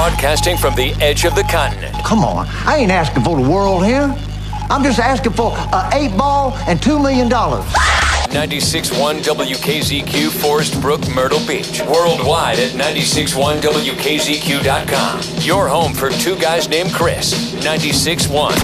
Broadcasting from the edge of the continent. Come on, I ain't asking for the world here. I'm just asking for an 8-ball and $2 million. 96.1 WKZQ, Forest Brook, Myrtle Beach. Worldwide at 96.1WKZQ.com. Your home for two guys named Chris. 96.1.